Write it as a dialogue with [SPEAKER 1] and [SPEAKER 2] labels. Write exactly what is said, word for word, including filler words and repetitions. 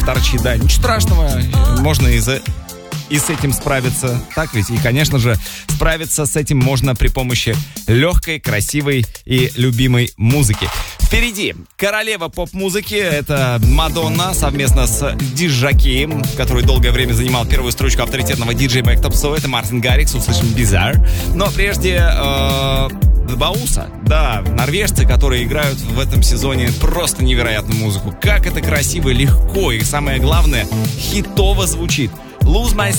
[SPEAKER 1] торчит, да, ничего страшного, можно и за... и с этим справиться, так ведь? И, конечно же, справиться с этим можно при помощи легкой, красивой и любимой музыки. Впереди королева поп-музыки, это Мадонна совместно с Диджаки, который долгое время занимал первую строчку авторитетного диджея Back Top Show, это Мартин Гаррикс, услышим Bizarre. Но прежде э, Бауса, да, норвежцы, которые играют в этом сезоне просто невероятную музыку. Как это красиво, легко и, самое главное, хитово звучит. Lose Myself